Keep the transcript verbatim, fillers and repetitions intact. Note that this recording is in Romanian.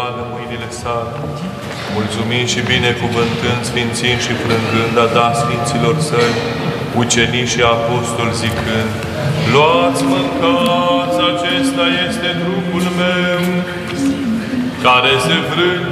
goală mâinile sale, mulțumind și binecuvântând, sfințind și frângând, a dat sfinților săi, ucenici și apostoli, zicând: luați, mâncați, acesta este trupul meu, care se frânge